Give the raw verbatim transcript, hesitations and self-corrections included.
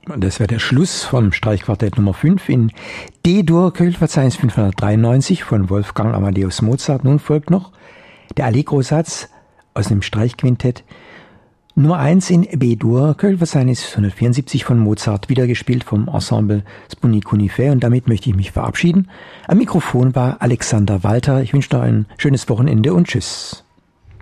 Das wäre der Schluss vom Streichquartett Nummer fünf in D-Dur, Köchelverzeichnis fünfhundertdreiundneunzig von Wolfgang Amadeus Mozart. Nun folgt noch der Allegro-Satz aus dem Streichquintett Nummer eins in B-Dur, Köchelverzeichnis hundertvierundsiebzig von Mozart, wiedergespielt vom Ensemble Spuni Cunifert. Und damit möchte ich mich verabschieden. Am Mikrofon war Alexander Walter. Ich wünsche noch ein schönes Wochenende und tschüss.